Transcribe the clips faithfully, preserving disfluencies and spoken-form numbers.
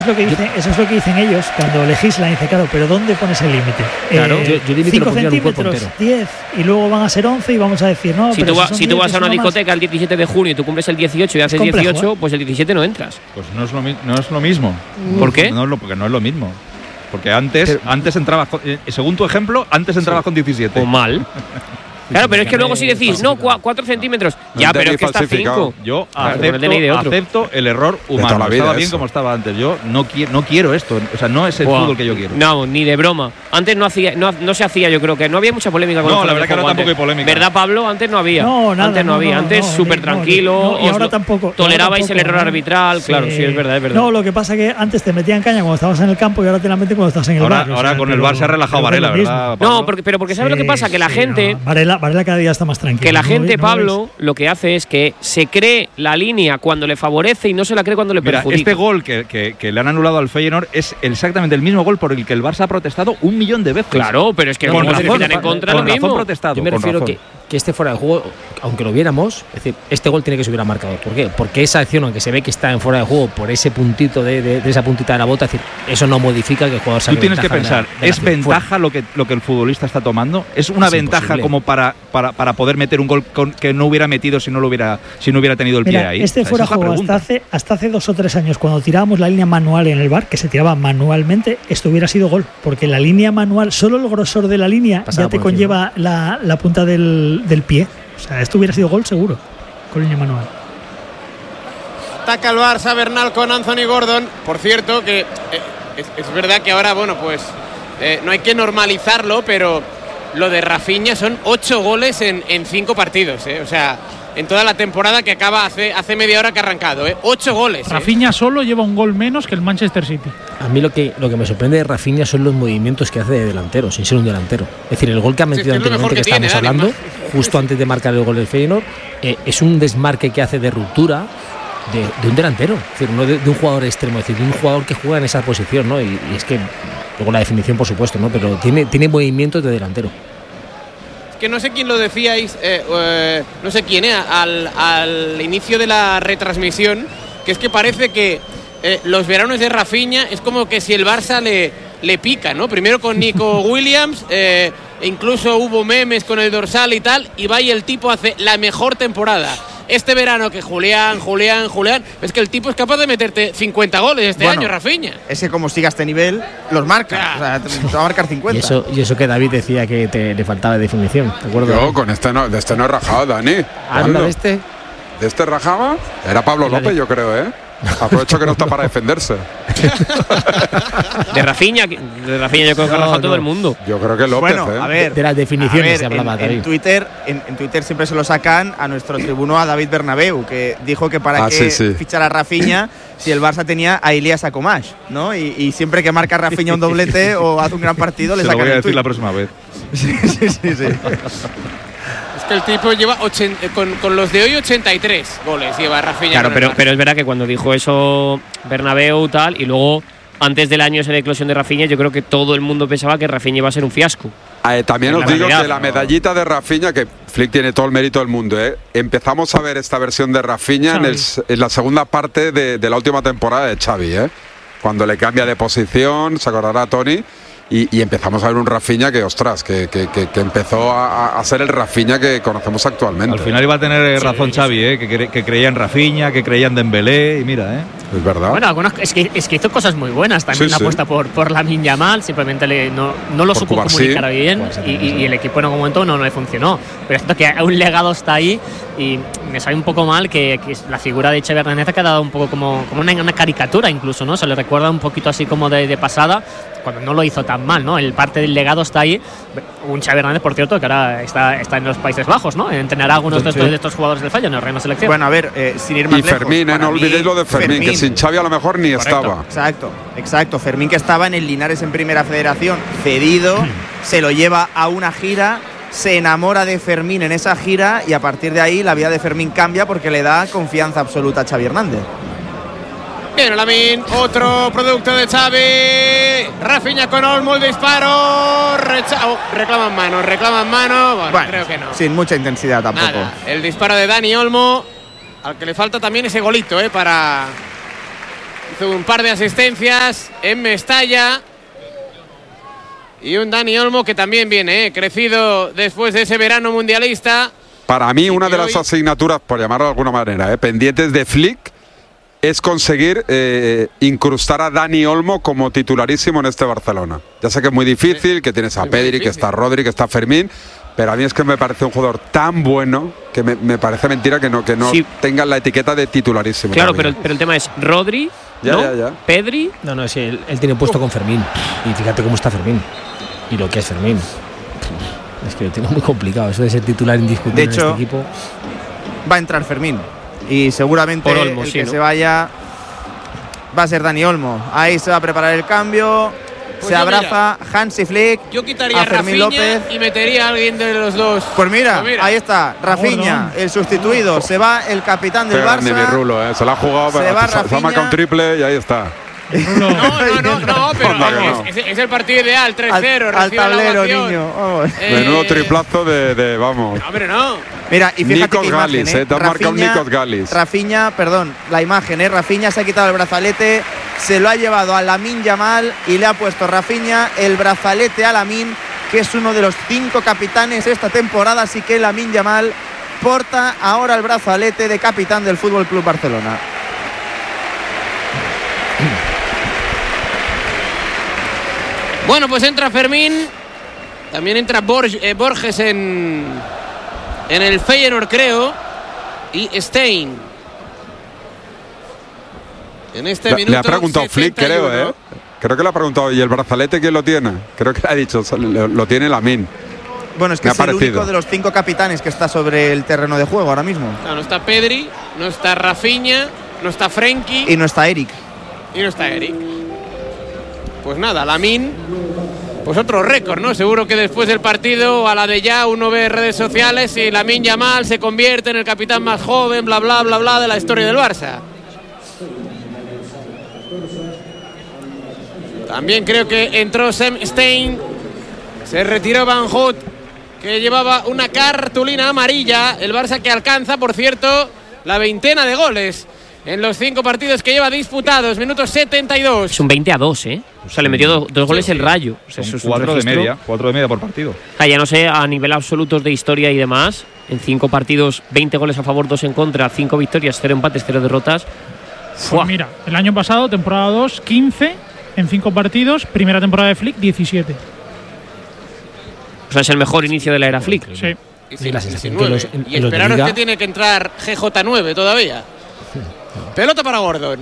Es lo que dicen, eso es lo que dicen ellos cuando legislan. Dice, claro, pero ¿dónde pones el límite? Claro, eh, yo, yo cinco centímetros, diez, y luego van a ser once y vamos a decir, no, si pero tú, va, si, si tú vas a una discoteca más, el diecisiete de junio y tú cumples el dieciocho y haces complejo, dieciocho, ¿eh? pues el diecisiete no entras. Pues no es lo, no es lo mismo. ¿Por qué? No es lo, porque no es lo mismo. Porque antes, pero, antes entrabas, con, eh, según tu ejemplo, antes entrabas sí. con diecisiete. O mal. Claro, pero es que luego si decís, no, cuatro centímetros. Ya, no pero es que está cinco. Yo acepto, claro, acepto el error humano. Estaba bien eso. Como estaba antes. Yo no, qui no quiero esto. O sea, no es el wow. fútbol que yo quiero. No, ni de broma. Antes no hacía, no, no se hacía, yo creo que no había mucha polémica con No, la verdad que ahora tampoco hay polémica. ¿Verdad, Pablo? Antes no había. No, nada, antes no, no había. No, antes no, súper no, tranquilo. No, y ahora tampoco. Tolerabais ahora tampoco, el error arbitral. Sí. Claro, sí, es verdad, es verdad. No, lo que pasa es que antes te metían caña cuando estabas en el campo y ahora te la meten cuando estás en el ahora, bar. Ahora o sea, con pero, el bar se ha relajado Varela, ¿verdad? No, porque, pero porque ¿sabes lo que pasa? Que la gente. Varela cada día está más tranquilo. Que la gente, Pablo, lo que hace es que se cree la línea cuando le favorece y no se la cree cuando le perjudica. Mira, este gol que, que, que le han anulado al Feyenoord es exactamente el mismo gol por el que el Barça ha protestado un millón de veces. Claro, pero es que con razón, se en contra con lo mismo. Protestado, Yo me con refiero razón. que, que este fuera de juego, aunque lo viéramos, es decir, este gol tiene que subir a marcador. ¿Por qué? Porque esa acción, aunque se ve que está en fuera de juego por ese puntito de, de, de esa puntita de la bota, es decir, eso no modifica que el jugador salga. Tú tienes que pensar, de la, de ¿es ventaja lo que, lo que el futbolista está tomando? ¿Es una es ventaja imposible. como para, para, para poder meter un gol con, que no hubiera metido si no lo hubiera si no hubiera tenido el Mira, pie ahí? Este o sea, fuera juego hasta hace, hasta hace dos o tres años, cuando tirábamos la línea manual en el bar, que se tiraba manualmente, esto hubiera sido gol, porque la línea manual, solo el grosor de la línea Pasaba ya te conlleva la, la punta del, del pie. O sea, esto hubiera sido gol seguro, con línea manual. Ataca el Barça Bernal con Anthony Gordon. Por cierto, que eh, es, es verdad que ahora, bueno, pues eh, no hay que normalizarlo, pero lo de Rafinha son ocho goles en, en cinco partidos, ¿eh? O sea, en toda la temporada que acaba hace, hace media hora que ha arrancado, ¿eh? Ocho goles. ¿eh? Rafinha solo lleva un gol menos que el Manchester City. A mí lo que, lo que me sorprende de Rafinha son los movimientos que hace de delantero, sin ser un delantero. Es decir, el gol que ha metido sí, anteriormente que, que estábamos tiene, hablando, Dani, justo antes de marcar el gol del Feyenoord, eh, es un desmarque que hace de ruptura de, de un delantero, es decir, no de, de un jugador extremo, es decir, de un jugador que juega en esa posición, ¿no? Y, y es que, luego la definición, por supuesto, ¿no? Pero tiene, tiene movimientos de delantero. Que no sé quién lo decíais, eh, eh, no sé quién, eh, al, al inicio de la retransmisión, que es que parece que eh, los veranos de Rafinha es como que si el Barça le, le pica, ¿no? Primero con Nico Williams, eh, incluso hubo memes con el dorsal y tal, y va y el tipo hace la mejor temporada. Este verano que Julián, Julián, Julián, es que el tipo es capaz de meterte cincuenta goles este bueno, año, Rafinha. Es que como siga a este nivel, los marca. Claro. O sea, te va a marcar cincuenta. Y eso, y eso que David decía que te, le faltaba de definición, ¿de acuerdo? Yo con este no, de este no he rajado, Dani. ¿Ah, no de este? ¿De este rajaba? Era Pablo López, yo creo, ¿eh? Aprovecho que no está para defenderse. De Rafinha, de Rafinha yo creo que no, ha rajado no. todo el mundo. Yo creo que López, bueno, ¿eh? a ver, de, de las definiciones ver, se hablaba, en, en Twitter, en, en Twitter siempre se lo sacan a nuestro tribuno, a David Bernabéu, que dijo que para ah, qué sí, sí. fichar a Rafinha si el Barça tenía a Ilias Akomash, ¿no? Y, y siempre que marca Rafinha un doblete o hace un gran partido, le se sacan lo voy a el decir tweet. la próxima vez. Sí, sí, sí, sí. Es que el tipo lleva ochenta, con, con los de hoy ochenta y tres goles lleva Rafinha. Claro, pero, pero es verdad que cuando dijo eso Bernabéu tal, y luego antes del año ese de eclosión de Rafinha, yo creo que todo el mundo pensaba que Rafinha iba a ser un fiasco. Eh, también os digo realidad, que la medallita de Rafinha, que Flick tiene todo el mérito del mundo, ¿eh? Empezamos a ver esta versión de Rafinha en, el, en la segunda parte de, de la última temporada de Xavi, ¿eh? Cuando le cambia de posición, se acordará Tony. Y, y empezamos a ver un Rafinha que, ostras, que, que, que, que empezó a, a ser el Rafinha que conocemos actualmente. Al final iba a tener razón sí, Xavi, ¿eh? que, cre que creía en Rafinha, que creía en Dembélé, y mira, ¿eh? Es verdad. Bueno, algunas, es, que, es que hizo cosas muy buenas. También sí, una sí. apuesta por, por Lamine Yamal, simplemente le, no, no lo por supo Cubarsí. comunicar bien y, y, y el equipo en algún momento no, no le funcionó. Pero es cierto que un legado está ahí y me sabe un poco mal que, que la figura de Xavi Hernández ha quedado un poco como, como una, una caricatura incluso, ¿no? Se le recuerda un poquito así como de, de pasada, cuando no lo hizo tan mal, ¿no? El parte del legado está ahí. Un Xavi Hernández, por cierto, que ahora está, está en los Países Bajos, ¿no? Entrenará a algunos de estos, de estos jugadores del Feyenoord en Reino Selección. Bueno, a ver, eh, sin ir más y lejos. Fermín, eh, no olvidéis lo de Fermín, Fermín, que sin Xavi a lo mejor ni Correcto. estaba. Exacto, exacto. Fermín, que estaba en el Linares en Primera Federación, cedido, se lo lleva a una gira, se enamora de Fermín en esa gira y a partir de ahí la vida de Fermín cambia porque le da confianza absoluta a Xavi Hernández. Bien, Lamine, otro producto de Xavi. Rafinha con Olmo, el disparo. Recha oh, reclaman mano, reclaman mano. Bueno, bueno, creo que no. Sin mucha intensidad tampoco. Nada. El disparo de Dani Olmo, al que le falta también ese golito, ¿eh? Para, Hizo un par de asistencias en Mestalla. Y un Dani Olmo que también viene, ¿eh? crecido después de ese verano mundialista. Para mí, una de las asignaturas, por llamarlo de alguna manera, ¿eh? pendientes de Flick, es conseguir eh, incrustar a Dani Olmo como titularísimo en este Barcelona. Ya sé que es muy difícil, que tienes a Pedri, que está Rodri, que está Fermín, pero a mí es que me parece un jugador tan bueno que me, me parece mentira que no, que no sí. tenga la etiqueta de titularísimo. Claro, pero, pero el tema es Rodri, ya, ¿no? ya, ya. Pedri. No, no, sí, él, él tiene puesto con Fermín. Y fíjate cómo está Fermín. Y lo que es Fermín. Es que lo tengo muy complicado. Eso de ser titular indiscutible de hecho, en este equipo. Va a entrar Fermín. Y seguramente Olmo, el sí, que ¿no? se vaya va a ser Dani Olmo. Ahí se va a preparar el cambio. Pues se abraza mira, Hansi Flick. Yo quitaría a Fermín López y metería a alguien de los dos. Pues mira, pues mira. ahí está, Rafinha, el sustituido. Se va el capitán del Barça. De mi Rulo, ¿eh? Se la ha jugado, se, va se ha marcado un triple y ahí está. No, no, no, no, pero vamos, es, es el partido ideal, tres cero. Al, al tablero, niño. Oh. Eh, Menudo triplazo de, de vamos. No, pero no. Mira, y fíjate Nikos qué Galis, imagen, eh, te has marcado Nikos Galis. Rafinha, perdón, la imagen, eh. Rafinha se ha quitado el brazalete, se lo ha llevado a Lamine Yamal y le ha puesto Rafinha el brazalete a Lamine, que es uno de los cinco capitanes esta temporada, así que Lamine Yamal porta ahora el brazalete de capitán del Fútbol Club Barcelona. Bueno, pues entra Fermín, también entra Borges, eh, Borges en, en el Feyenoord, creo, y Stein. En este le, minuto le ha preguntado Flick, creo, ¿eh? Creo que le ha preguntado, ¿y el brazalete quién lo tiene? Creo que le ha dicho, lo, lo tiene Lamine. Bueno, es que es el único de los cinco capitanes que está sobre el terreno de juego ahora mismo. No, no está Pedri, no está Rafinha, no está Frenkie. Y no está Eric. Y no está Eric. Pues nada, Lamine, pues otro récord, ¿no? Seguro que después del partido, a la de ya, uno ve redes sociales y Lamine Yamal se convierte en el capitán más joven, bla, bla, bla, bla, de la historia del Barça. También creo que entró Sam Stein, se retiró Van Hout, que llevaba una cartulina amarilla. El Barça que alcanza, por cierto, la veintena de goles en los cinco partidos que lleva disputados, minutos setenta y dos. Es un veinte a dos, ¿eh? O sea, le metió dos, dos goles sí, sí. el Rayo. O sea, son eso cuatro de media, cuatro de media por partido. O sea, ya no sé, a nivel absolutos de historia y demás, en cinco partidos, veinte goles a favor, dos en contra, cinco victorias, cero empates, cero derrotas. Pues mira, el año pasado, temporada dos, quince en cinco partidos, primera temporada de Flick, diecisiete. O sea, es el mejor inicio de la era Flick. Sí. Y, sí, la diecinueve. Los, en, y esperaros Liga... que tiene que entrar G J nueve todavía. Pelota para Gordon.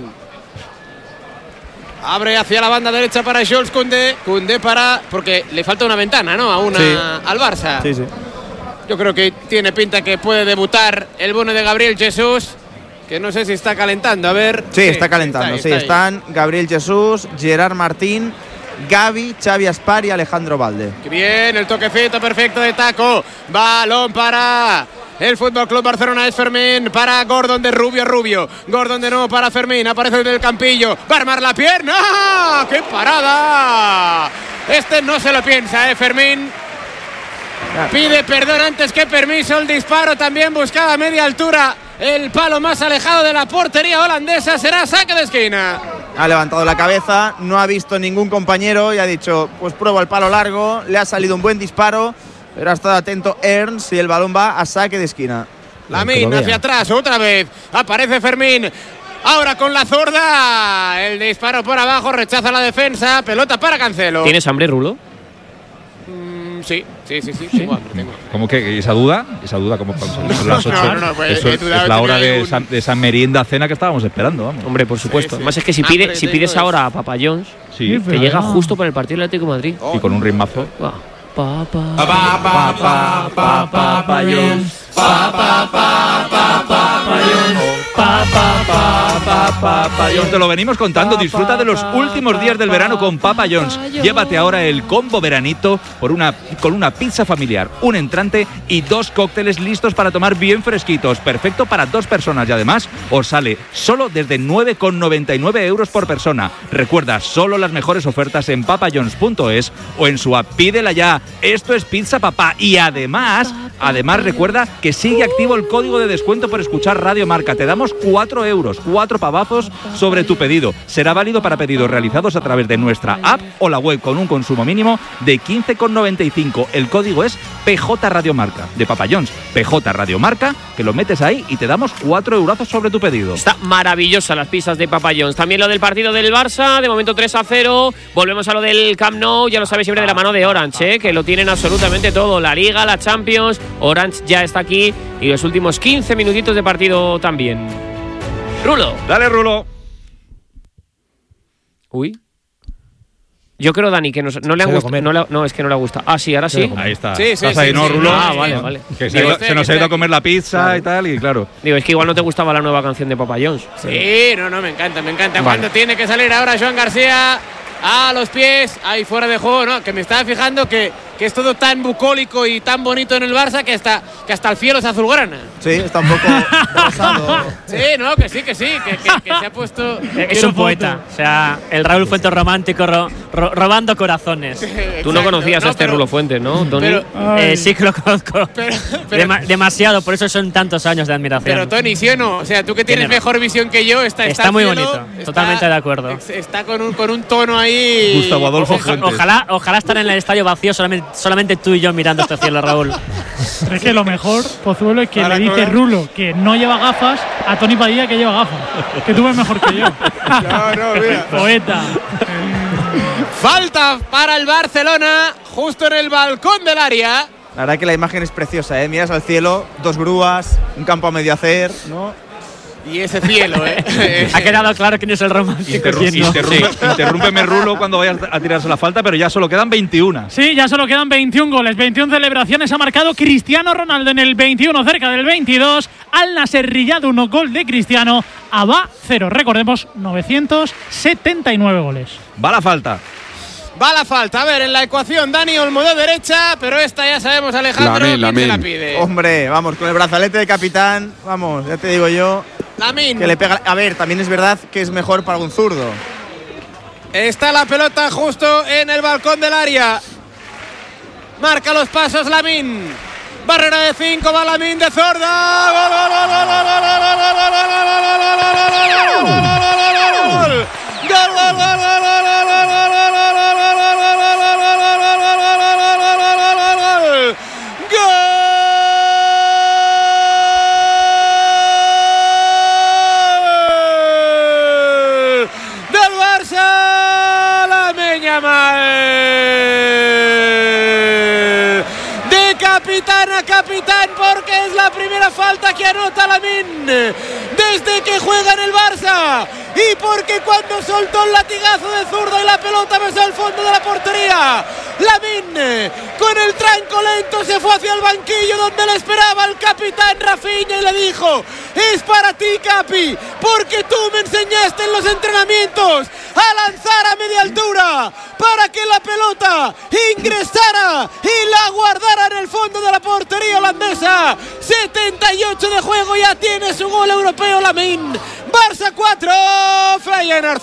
Abre hacia la banda derecha para Jules Koundé. Koundé para... porque le falta una ventana, ¿no? A una, sí. al Barça. Sí, sí. Yo creo que tiene pinta que puede debutar el bono de Gabriel Jesús, que no sé si está calentando. A ver... Sí, sí está calentando. Está, sí, está están Gabriel Jesús, Gerard Martín, Gavi, Xavi Aspar y Alejandro Valde. Qué bien, el toquecito perfecto de taco. Balón para... el Fútbol Club Barcelona, es Fermín para Gordon, de Rubio a Rubio. Gordon de nuevo para Fermín, aparece desde el campillo. Va a armar la pierna. ¡Qué parada! Este no se lo piensa, ¿eh? Fermín pide perdón antes que permiso. El disparo también buscaba a media altura. El palo más alejado de la portería holandesa. Será saque de esquina. Ha levantado la cabeza, no ha visto ningún compañero y ha dicho, pues pruebo el palo largo. Le ha salido un buen disparo, pero ha estado atento Ernst y el balón va a saque de esquina. Lamine hacia atrás, otra vez. Aparece Fermín. Ahora con la zurda. El disparo por abajo, rechaza la defensa. Pelota para Cancelo. ¿Tienes hambre, Rulo? Mm, sí, sí, sí, sí. ¿Sí? Tengo hambre, tengo. ¿Cómo que esa duda? Esa duda, como son las ocho. No, no, no, pues, Eso es, es la hora de esa, de esa merienda cena que estábamos esperando, vamos. Hombre, por supuesto. Sí, sí. Además es que si, pide, si pides ahora a Papa John's, sí, te llega justo para el partido del Atlético de Madrid. Y con un ritmazo. Wow. Papa, papa, papa, papa, papa John's, papa, papa, papa John's, papa, papa, papa John's. Te lo venimos contando. Disfruta de los últimos días del verano con Papa John's. Llévate ahora el combo veranito por una, con una pizza familiar, un entrante y dos cócteles listos para tomar bien fresquitos. Perfecto para dos personas y además os sale solo desde nueve con noventa y nueve euros por persona. Recuerda, solo las mejores ofertas en papajohns punto es o en su app. Pídela ya. Esto es Pizza Papá. Y además, además recuerda que sigue activo el código de descuento por escuchar Radio Marca. Te damos cuatro euros, cuatro pavazos sobre tu pedido. Será válido para pedidos realizados a través de nuestra app o la web con un consumo mínimo de quince con noventa y cinco. El código es P J Radio Marca, de Papa John's. P J Radio Marca, que lo metes ahí y te damos cuatro eurazos sobre tu pedido. Está maravillosa las pizzas de Papa John's. También lo del partido del Barça, de momento tres a cero. Volvemos a lo del Camp Nou, ya lo sabéis, siempre de la mano de Orange, ¿eh? Que lo tienen absolutamente todo. La Liga, la Champions, Orange ya está aquí y los últimos quince minutitos de partido también. Rulo. Dale, Rulo. Uy. Yo creo, Dani, que nos, no le han gustado. No, no, es que no le gusta. Ah, sí, ahora sí. Ahí está. Sí, sí, ¿Estás sí, ahí, no, sí, Rulo? Ah, vale, vale. Que se, Digo, se nos ha ido a comer la pizza claro. y tal, y claro. Digo, es que igual no te gustaba la nueva canción de Papa John's. Sí, no, no, me encanta, me encanta. Vale. Cuando tiene que salir ahora Joan García a los pies, ahí fuera de juego, ¿no? Que me estaba fijando que, que es todo tan bucólico y tan bonito en el Barça que hasta, que hasta el cielo es azulgrana. Sí, está un poco rosado. Sí, no, que sí, que sí, que, que, que se ha puesto… Es un poeta, o sea, el Raúl Fuentes romántico ro, ro, robando corazones. Tú no conocías no, a este pero, Rulo Fuentes, ¿no, Tony? Pero, eh, sí que lo conozco. Pero, pero, Dema, demasiado, por eso son tantos años de admiración. Pero Tony, ¿sí o no? O sea, tú que tienes mejor visión que yo, está, está, está muy cielo, bonito, está, totalmente de acuerdo. Está con un, con un tono ahí… Gustavo Adolfo Oja, Fuentes. Ojalá, ojalá estar en el estadio vacío, solamente, solamente tú y yo mirando este cielo, Raúl. Pero es que lo mejor, Pozuelo, es que Ahora le dice con... Rulo que no lleva gafas a Tony Padilla que lleva gafas. Que tú ves mejor que yo. No, no, mira. Poeta. Falta para el Barcelona, justo en el balcón del área. La verdad que la imagen es preciosa, ¿eh? Miras al cielo, dos grúas, un campo a medio hacer, ¿no? Y ese cielo, ¿eh? Ha quedado claro quién es el romántico. Interru interrumpe, sí. Interrúmpeme, Rulo, cuando vayas a tirarse la falta, pero ya solo quedan veintiuno. Sí, ya solo quedan veintiún goles, veintiún celebraciones. Ha marcado Cristiano Ronaldo en el veintiuno, cerca del veintidós. Al Nasser Riyad, uno gol de Cristiano. Abba, cero. Recordemos, novecientos setenta y nueve goles. Va la falta. Va la falta. A ver, en la ecuación, Dani Olmo de derecha, pero esta ya sabemos, Alejandro, Lamin, quién se la Lamin. pide. Hombre, vamos, con el brazalete de capitán, vamos, ya te digo yo. Lamin. Que le pega. A ver, también es verdad que es mejor para un zurdo. Está la pelota justo en el balcón del área. Marca los pasos Lamin. Barrera de cinco, va Lamin de zurda. ¡Gol, gol, gol, gol, gol, gol, gol, gol, capitán, porque es la primera falta que anota Lamin desde que juega en el Barça, y porque cuando soltó el latigazo de zurda y la pelota besó el fondo de la portería, Lamin con el tranco lento se fue hacia el banquillo donde le esperaba el capitán Rafinha y le dijo: es para ti, Capi, porque tú me enseñaste en los entrenamientos a lanzar a media altura para que la pelota ingresara y la guardara en el fondo de la portería holandesa. setenta y ocho de juego, ya tiene su gol europeo Lamin. Barça cuatro, Feyenoord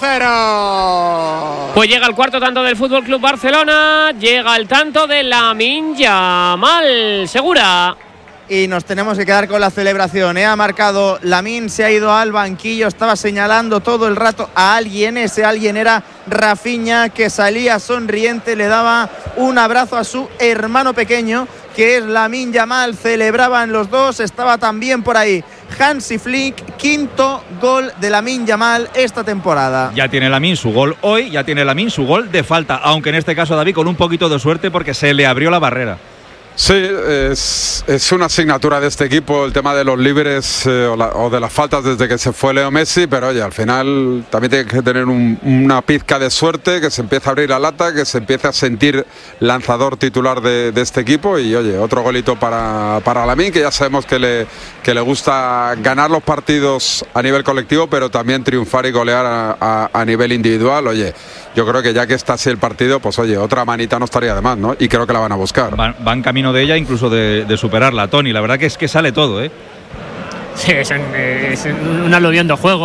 cero. Pues llega el cuarto tanto del Fútbol Club Barcelona, llega el tanto de Lamine Yamal. Segura. Y nos tenemos que quedar con la celebración, ¿eh? Ha marcado Lamin, se ha ido al banquillo, estaba señalando todo el rato a alguien. Ese alguien era Rafinha, que salía sonriente, le daba un abrazo a su hermano pequeño, que es Lamine Yamal. Celebraban los dos, estaba también por ahí Hansi Flick. Quinto gol de Lamine Yamal esta temporada. Ya tiene Lamine su gol hoy, ya tiene Lamine su gol de falta, aunque en este caso, David, con un poquito de suerte porque se le abrió la barrera. Sí, es, es una asignatura de este equipo el tema de los libres eh, o, la, o de las faltas desde que se fue Leo Messi, pero oye, al final también tiene que tener un, una pizca de suerte, que se empiece a abrir la lata, que se empiece a sentir lanzador titular de, de este equipo. Y oye, otro golito para, para Lamine, que ya sabemos que le, que le gusta ganar los partidos a nivel colectivo, pero también triunfar y golear a, a, a nivel individual. Oye, yo creo que ya que está así el partido, pues oye, otra manita no estaría de más, ¿no? Y creo que la van a buscar. Van, van camino de ella, incluso de, de superarla, Tony. La verdad que es que sale todo, ¿eh? Sí, es un, es un aluvión de juego.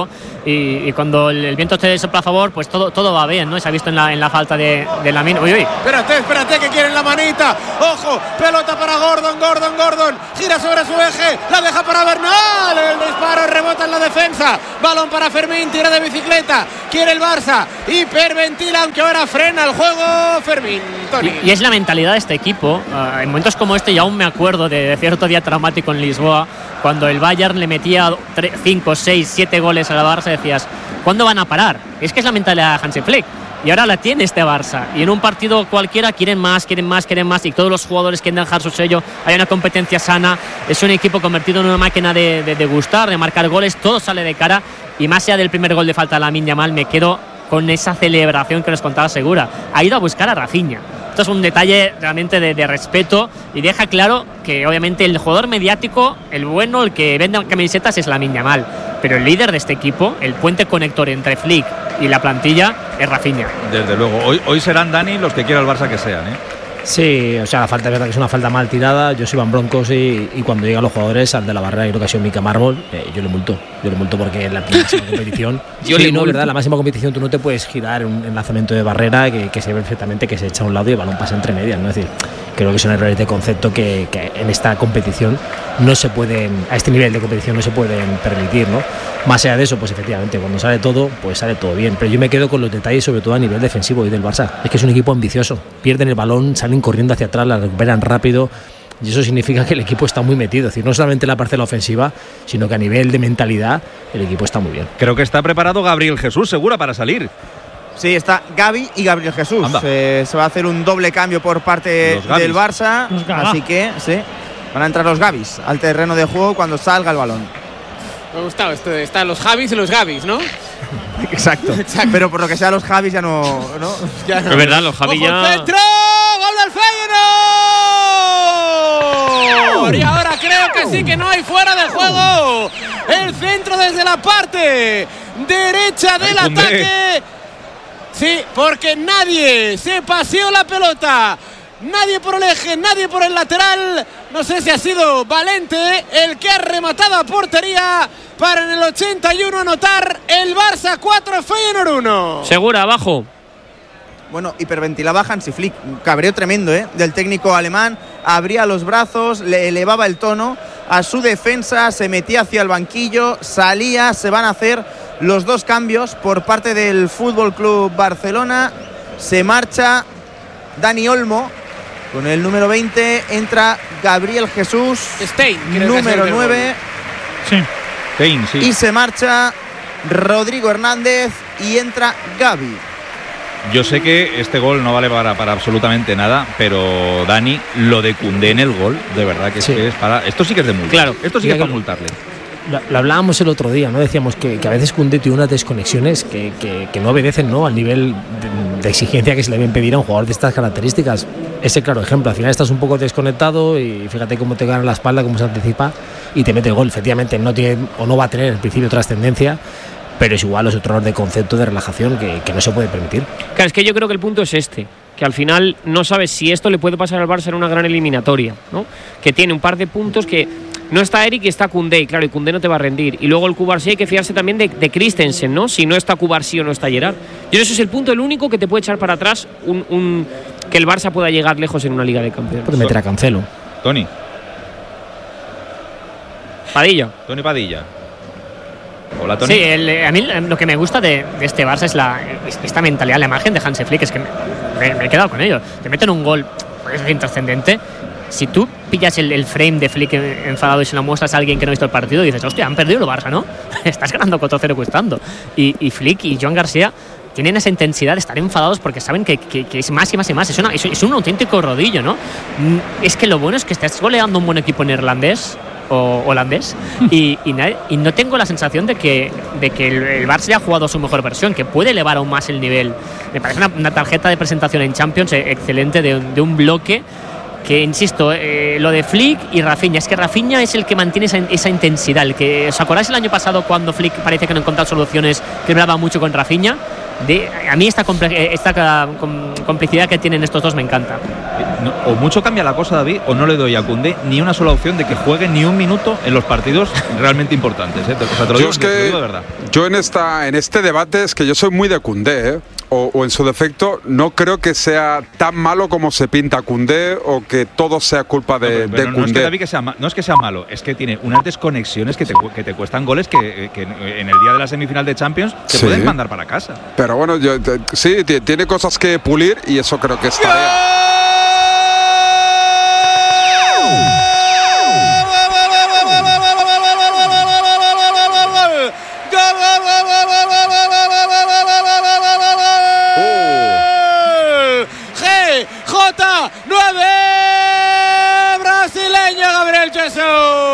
y, y cuando el, el viento te sopla a favor, pues todo, todo va bien, ¿no? Se ha visto en la, en la falta de, de Lamine. Uy, uy. Espérate, espérate, que quieren la manita. Ojo, pelota para Gordon, Gordon, Gordon. Gira sobre su eje, la deja para Bernal. El disparo rebota en la defensa. Balón para Fermín, tira de bicicleta. Quiere el Barça, hiperventila, aunque ahora frena el juego Fermín. Tony. Y, y es la mentalidad de este equipo. Uh, en momentos como este, y aún me acuerdo de, de cierto día traumático en Lisboa, cuando el Bayern le metía cinco, seis, siete goles a la Barça, decías, ¿cuándo van a parar? Es que es la mentalidad de Hansi Flick. Y ahora la tiene este Barça. Y en un partido cualquiera quieren más, quieren más, quieren más. Y todos los jugadores quieren dejar su sello. Hay una competencia sana. Es un equipo convertido en una máquina de, de, de gustar, de marcar goles. Todo sale de cara. Y más allá del primer gol de falta de Lamine Yamal, me quedo con esa celebración que les contaba Segura. Ha ido a buscar a Rafinha. Esto es un detalle realmente de, de respeto y deja claro que obviamente el jugador mediático, el bueno, el que vende camisetas es Lamine Yamal, pero el líder de este equipo, el puente conector entre Flick y la plantilla, es Rafinha. Desde luego, hoy, hoy serán, Dani, los que quiera el Barça que sean, ¿eh? Sí, o sea, la falta es verdad que es una falta mal tirada. Yo soy Van Broncos y, y cuando llegan los jugadores al de la barrera, creo que ha sido Mika Mármol, eh, yo le multo. Yo le multo porque en la máxima competición. yo sí, le no, ¿verdad? La máxima competición tú no te puedes girar un enlazamiento de barrera que, que se ve perfectamente que se echa a un lado y el balón pasa entre medias, ¿no? Es decir, creo que son errores de concepto que, que en esta competición no se pueden, a este nivel de competición no se pueden permitir, ¿no? Más allá de eso, pues efectivamente, cuando sale todo, pues sale todo bien. Pero yo me quedo con los detalles, sobre todo a nivel defensivo y del Barça. Es que es un equipo ambicioso. Pierden el balón, salen corriendo hacia atrás, la recuperan rápido. Y eso significa que el equipo está muy metido. Es decir, no solamente en la parcela ofensiva, sino que a nivel de mentalidad, el equipo está muy bien. Creo que está preparado Gabriel Jesús, Segura, para salir. Sí, está Gavi y Gabriel Jesús. Eh, se va a hacer un doble cambio por parte del Barça. Así que, sí, van a entrar los Gavis al terreno de juego cuando salga el balón. Me ha gustado esto. Están los Javis y los Gavis, ¿no? Exacto. Exacto. Pero por lo que sea, los Javis ya no. ¿no? Ya no. Es verdad, los Javis ya. ¡Ojo, centro! ¡Gol del Feyenoord! Y ahora creo que sí que no hay fuera de juego. El centro desde la parte derecha del Ay, ataque. Sí, porque nadie se paseó la pelota. Nadie por el eje, nadie por el lateral. No sé si ha sido Valente el que ha rematado a portería para en el ochenta y uno anotar el Barça cuatro, Feyenoord uno. Segura, abajo. Bueno, hiperventilaba Hansi Flick. Un cabreo tremendo, ¿eh? Del técnico alemán. Abría los brazos, le elevaba el tono a su defensa, se metía hacia el banquillo, salía. Se van a hacer los dos cambios por parte del Fútbol Club Barcelona. Se marcha Dani Olmo. Con el número veinte entra Gabriel Jesús, Stein, número nueve. Sí. Stein, sí. Y se marcha Rodrigo Hernández y entra Gavi. Yo sé que este gol no vale para, para absolutamente nada, pero Dani, lo de Koundé en el gol, de verdad que, sí. es, que es para. Esto sí que es de multa. Claro. Esto sí que es para multarle. Lo, lo hablábamos el otro día, ¿no? Decíamos que, que a veces Koundé tiene unas desconexiones que, que, que no obedecen, ¿no?, al nivel de, de exigencia que se le deben pedir a un jugador de estas características. Ese claro ejemplo, al final estás un poco desconectado y fíjate cómo te gana la espalda, cómo se anticipa y te mete el gol. Efectivamente no tiene o no va a tener en principio trascendencia, pero es igual, es otro error de concepto, de relajación que, que no se puede permitir. Claro, es que yo creo que el punto es este, que al final no sabes si esto le puede pasar al Barça en una gran eliminatoria, ¿no? Que tiene un par de puntos que no está Eric y está Koundé, y claro, y Koundé no te va a rendir. Y luego el Cubarsí hay que fiarse también de, de Christensen, ¿no? Si no está Cubarsí o no está Gerard. Yo creo que ese es el punto, el único que te puede echar para atrás un, un que el Barça pueda llegar lejos en una Liga de Campeones. Puede meter a Cancelo. Tony. Padilla. Tony Padilla. Hola, Tony. Sí, el, a mí lo que me gusta de, de este Barça es la, esta mentalidad, la imagen de Hansi Flick, es que me, me, me he quedado con ello. Te meten un gol, pues es intrascendente. Si tú pillas el, el frame de Flick enfadado y se lo muestras a alguien que no ha visto el partido, dices, hostia, han perdido el Barça, ¿no? Estás ganando cuatro cero costando. Y, y Flick y Joan García tienen esa intensidad de estar enfadados porque saben que, que, que es más y más y más. Es, una, es, es un auténtico rodillo, ¿no? Es que lo bueno es que estás goleando un buen equipo neerlandés o holandés y, y, y no tengo la sensación de que, de que el, el Barça ya ha jugado su mejor versión, que puede elevar aún más el nivel. Me parece una, una tarjeta de presentación en Champions excelente de, de un bloque que, insisto, eh, lo de Flick y Rafinha, es que Rafinha es el que mantiene esa, esa intensidad. El que, ¿os acordáis el año pasado cuando Flick parecía que no encontraba soluciones, que hablaba mucho con Rafinha? de, a mí esta, comple- esta complicidad que tienen estos dos me encanta. No, o mucho cambia la cosa, David, o no le doy a Koundé ni una sola opción de que juegue ni un minuto en los partidos realmente importantes. ¿eh? O sea, te lo yo digo, es te que lo digo de verdad. Yo en esta en este debate es que yo soy muy de Koundé, ¿eh? o, o en su defecto no creo que sea tan malo como se pinta Koundé o que todo sea culpa de, no, pero, pero de no, Koundé. No es, que David que sea, no es que sea malo, es que tiene unas desconexiones que te, que te cuestan goles que, que en el día de la semifinal de Champions te sí. pueden mandar para casa. Pero bueno, yo, sí, tiene cosas que pulir y eso creo que es tarea. nueve brasileño Gabriel Jesús,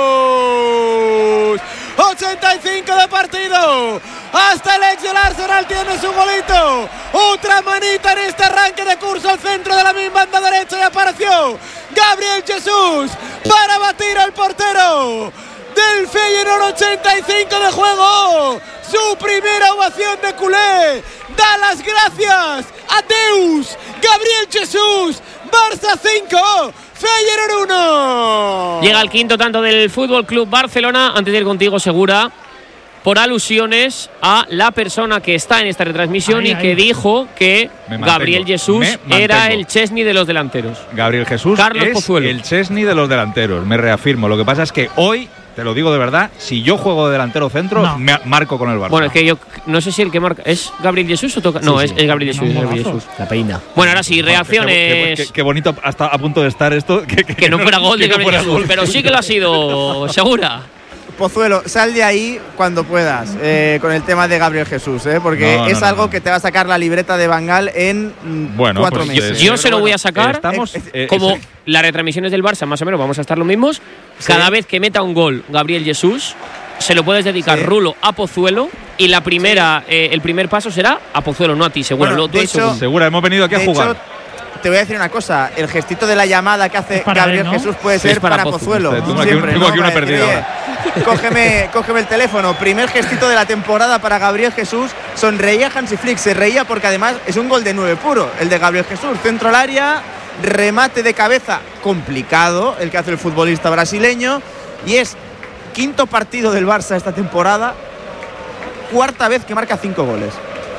ochenta y cinco de partido, hasta el ex del Arsenal tiene su golito, otra manita en este arranque de curso al centro de la misma banda derecha y apareció Gabriel Jesús para batir al portero del Feyenoord. Ochenta y cinco de juego, su primera ovación de culé, da las gracias a Deus, Gabriel Jesús. Barça cinco, Feyenoord uno. Llega el quinto tanto del Fútbol Club Barcelona. Antes de ir contigo, Segura, por alusiones a la persona que está en esta retransmisión ay, y ay. que dijo que Gabriel Jesús era el Chesney de los delanteros. Gabriel Jesús Carlos es Pozuelo. el Chesney de los delanteros, me reafirmo. Lo que pasa es que hoy, te lo digo de verdad, si yo juego de delantero centro, no. me marco con el Barça. Bueno, es que yo no sé si el que marca ¿es Gabriel Jesús o toca? Sí, no, sí. Es, es Gabriel Jesús, no, es Gabriel Jesús. La peina. Bueno, ahora sí, reacciones. Qué, qué, qué, qué bonito hasta a punto de estar esto. Que, que, que no fuera gol de Gabriel no Jesús, gol. Pero sí que lo ha sido, Segura. Pozuelo, sal de ahí cuando puedas eh, con el tema de Gabriel Jesús, eh, porque no, no, es no, algo no. que te va a sacar la libreta de Bangal en bueno, cuatro pues, meses. Yo, yo se lo voy a sacar estamos, eh, como eh, las retransmisiones del Barça, más o menos vamos a estar los mismos. ¿Sí? Cada vez que meta un gol Gabriel Jesús, se lo puedes dedicar, sí. Rulo, a Pozuelo, y la primera, sí. eh, el primer paso será a Pozuelo, no a ti, Segura. Bueno, tú hecho, Segura, hemos venido aquí a jugar. Hecho, te voy a decir una cosa, el gestito de la llamada que hace Gabriel él, ¿no? Jesús puede ser para, para Pozuelo. Tengo aquí, Siempre, tengo ¿no? aquí una perdida. Cógeme, cógeme el teléfono. Primer gestito de la temporada para Gabriel Jesús. Sonreía Hansi Flick, se reía porque además es un gol de nueve puro, el de Gabriel Jesús. Centro al área, remate de cabeza complicado, el que hace el futbolista brasileño. Y es quinto partido del Barça esta temporada, cuarta vez que marca cinco goles.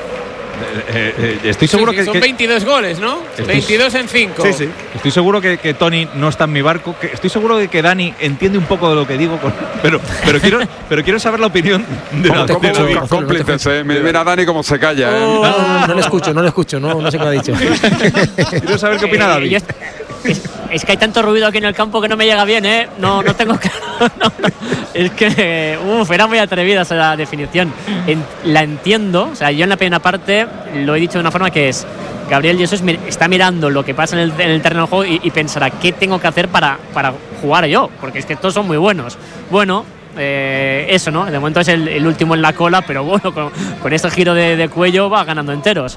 Eh, eh, estoy seguro sí, sí, que son que, veintidós goles, ¿no? Estoy, veintidós en cinco. Sí, sí. Estoy seguro que, que Tony no está en mi barco. Que estoy seguro de que Dani entiende un poco de lo que digo, con, pero pero quiero pero quiero saber la opinión de la ¿Cómo, cómo, cómo, cómplices, eh? Mira a Dani cómo se calla. Eh. Oh, no, no, no le escucho, no le escucho, no, no sé qué ha dicho. Quiero saber qué opina David. Eh, Es, es que hay tanto ruido aquí en el campo que no me llega bien, ¿eh? No, no tengo que. No, no. Es que. Uff, era muy atrevida esa definición. En, la entiendo. O sea, yo en la primera parte lo he dicho de una forma que es. Gabriel Jesús está mirando lo que pasa en el, en el terreno de juego y, y pensará qué tengo que hacer para, para jugar yo. Porque es que todos son muy buenos. Bueno. Eh, eso, ¿no? De momento es el, el último en la cola, pero bueno, con, con este giro de, de cuello va ganando enteros.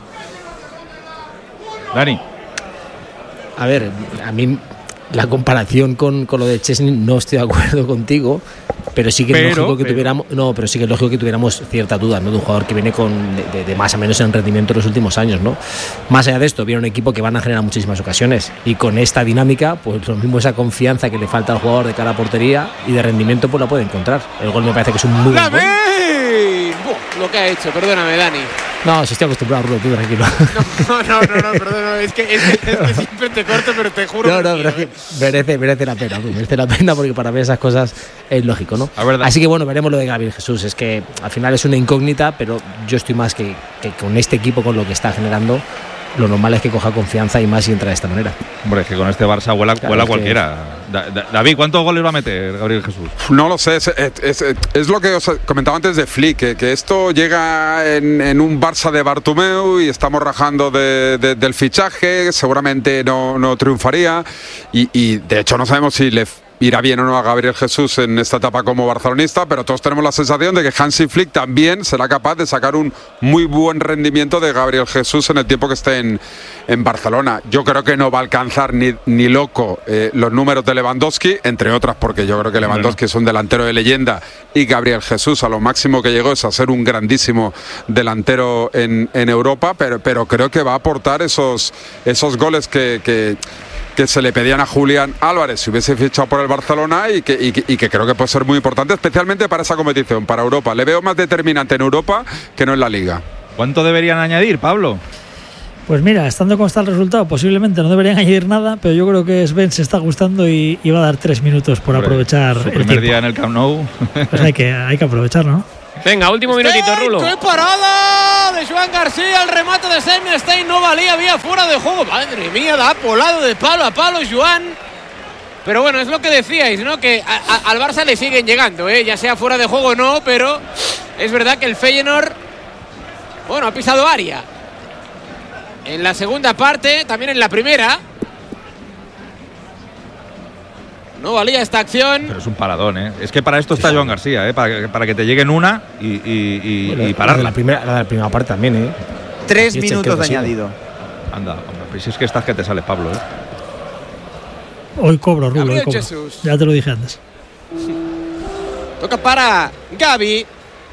Dani. A ver, a mí la comparación con, con lo de Chesney no estoy de acuerdo contigo, pero sí que pero, es lógico que pero. tuviéramos, no, pero sí que es lógico que tuviéramos cierta duda, ¿no? De un jugador que viene con de, de, de más o menos en rendimiento en los últimos años, ¿no? Más allá de esto, viene un equipo que van a generar muchísimas ocasiones y con esta dinámica, pues lo mismo esa confianza que le falta al jugador de cara a portería y de rendimiento, pues la puede encontrar. El gol me parece que es un muy buen gol. Lo que ha hecho, perdóname, Dani. No, si estoy acostumbrado, Rulo, tú tranquilo. No, no, no, no, perdóname, es que, es, que, es que siempre te corto, pero te juro. No, no, que pero es que merece, merece la pena, merece la pena porque para mí esas cosas es lógico, ¿no? Verdad. Así que bueno, veremos lo de Gabriel Jesús. Es que al final es una incógnita, pero yo estoy más que, que con este equipo, con lo que está generando, lo normal es que coja confianza y más y entra de esta manera. Hombre, es que con este Barça huela, claro, huela cualquiera. Que... Da, da, David, ¿cuántos goles va a meter Gabriel Jesús? No lo sé, es, es, es, es lo que os comentaba antes de Flick, que, que esto llega en, en un Barça de Bartomeu y estamos rajando de, de, del fichaje, seguramente no, no triunfaría y, y de hecho no sabemos si le irá bien o no a Gabriel Jesús en esta etapa como barcelonista, pero todos tenemos la sensación de que Hansi Flick también será capaz de sacar un muy buen rendimiento de Gabriel Jesús en el tiempo que esté en, en Barcelona. Yo creo que no va a alcanzar ni, ni loco eh, los números de Lewandowski, entre otras porque yo creo que Lewandowski es un delantero de leyenda y Gabriel Jesús a lo máximo que llegó es a ser un grandísimo delantero en, en Europa, pero, pero creo que va a aportar esos, esos goles que, que, que se le pedían a Julián Álvarez si hubiese fichado por el Barcelona y que, y, que, y que creo que puede ser muy importante, especialmente para esa competición, para Europa. Le veo más determinante en Europa que no en la Liga. ¿Cuánto deberían añadir, Pablo? Pues mira, estando como está el resultado, posiblemente no deberían añadir nada, pero yo creo que Sven se está gustando y, y va a dar tres minutos por Hombre, aprovechar su el primer tiempo. día en el Camp Nou. Pues hay que, hay que aprovecharlo, ¿no? Venga, último minutito, Rulo. ¡Qué parada de Joan García! El remate de Seidenstein no valía, había fuera de juego. Madre mía, da polado de palo a palo Joan. Pero bueno, es lo que decíais, ¿no? Que a, a, al Barça le siguen llegando, ¿eh? Ya sea fuera de juego o no, pero es verdad que el Feyenoord, bueno, ha pisado área. En la segunda parte, también en la primera. No valía esta acción. Pero es un paradón, ¿eh? Es que para esto está Joan García, ¿eh? Para que, para que te lleguen una y, y, y, bueno, y pararla. La primera, la, la primera parte también, ¿eh? Tres minutos de añadido. Anda, hombre, pues si es que estás que te sale, Pablo, ¿eh? Hoy cobro, Rulo, Gabriel hoy cobro. Jesús. Ya te lo dije antes. Toca para Gavi.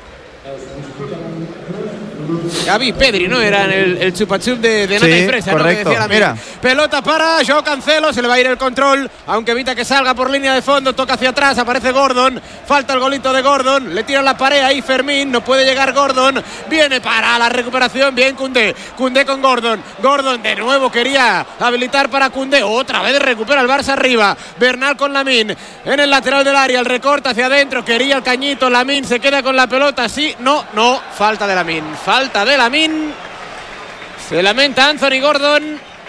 Gavi y Pedri, ¿no? Eran el, el chupachup de, de Nata sí, y Fresa, correcto. ¿no? Que decía la Mira. Pelota para Joao Cancelo, se le va a ir el control, aunque evita que salga por línea de fondo, toca hacia atrás, aparece Gordon, falta el golito de Gordon, le tira la pared ahí Fermín, no puede llegar Gordon, viene para la recuperación, bien Koundé, Koundé con Gordon, Gordon de nuevo quería habilitar para Koundé, otra vez recupera el Barça arriba, Bernal con Lamine, en el lateral del área, el recorte hacia adentro, quería el cañito, Lamine se queda con la pelota, sí, no, no, falta de Lamine, falta de Lamine. Se lamenta Anthony Gordon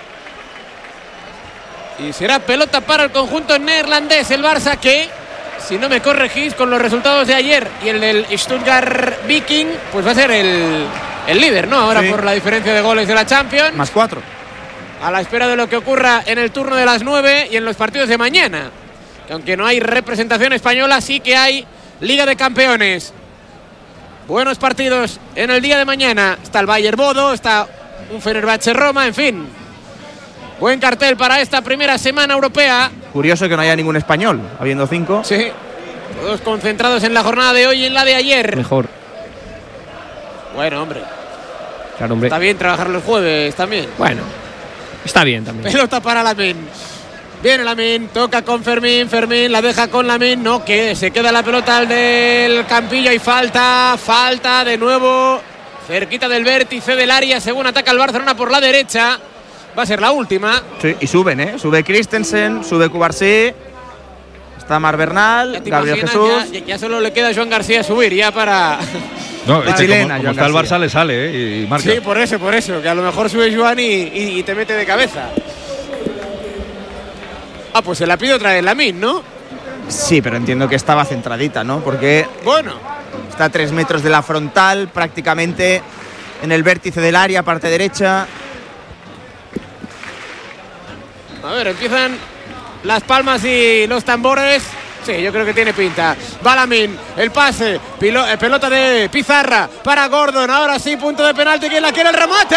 y será pelota para el conjunto neerlandés. El Barça que, si no me corregís con los resultados de ayer y el del Stuttgart Viking, pues va a ser el, el líder, ¿no? Ahora sí, por la diferencia de goles de la Champions. Más cuatro. A la espera de lo que ocurra en el turno de las nueve y en los partidos de mañana. Que aunque no hay representación española, sí que hay Liga de Campeones. Buenos partidos en el día de mañana. Está el Bayer Bodo, está un Fenerbahce Roma, en fin. Buen cartel para esta primera semana europea. Curioso que no haya ningún español, habiendo cinco. Sí, todos concentrados en la jornada de hoy y en la de ayer. Mejor. Bueno, hombre. Claro, hombre. Está bien trabajar los jueves también. Bueno, está bien también. Pelota para Lamine. Viene Lamine, toca con Fermín, Fermín la deja con Lamine, no, que se queda la pelota al del Campillo y falta, falta de nuevo, cerquita del vértice del área, según ataca el Barcelona por la derecha, va a ser la última. Sí, y suben, ¿eh? Sube Christensen, sube Cubarsí, está Mar Bernal, Gabriel Jesús. Ya, ya solo le queda a Joan García subir, ya para... No, para chilena, como, como está el Barça le sale, ¿eh? Y marca. Sí, por eso, por eso, que a lo mejor sube Joan y, y, y te mete de cabeza. Ah, pues se la pide otra vez Lamine, ¿no? Sí, pero entiendo que estaba centradita, ¿no? Porque bueno, está a tres metros de la frontal, prácticamente en el vértice del área, parte derecha. A ver, empiezan las palmas y los tambores. Sí, yo creo que tiene pinta. Va Lamine, el pase, pilo, eh, pelota de Pizarra para Gordon. Ahora sí, punto de penalti. ¿Quién la quiere? El remate.